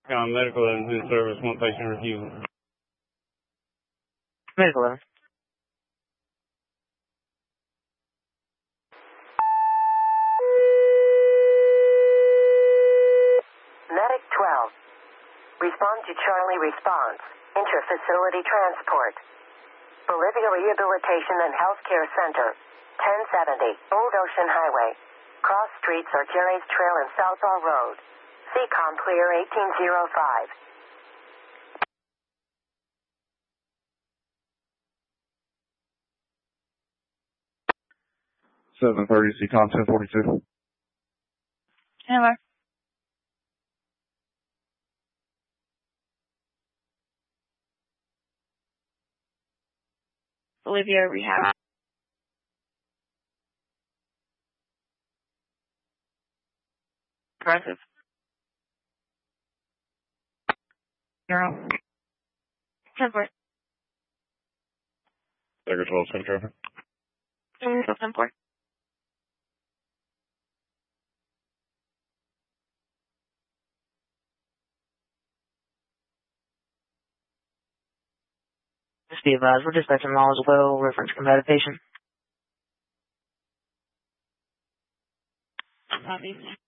Medical evidence in service, one patient refusal. Medical evidence. Medic 12. Respond to Charlie response. Intra-facility transport. Bolivia Rehabilitation and Healthcare Center. 1070 Old Ocean Highway. Cross streets are Jerry's Trail and Southall Road. CCOM clear 1805. 730 CCOM 1042. Hello. Bolivia Rehab. Aggressive. 0. 10-4. Tiger 12, same traffic. 10-4. Just be advised, we're dispatching law as well, reference combative patient. Copy.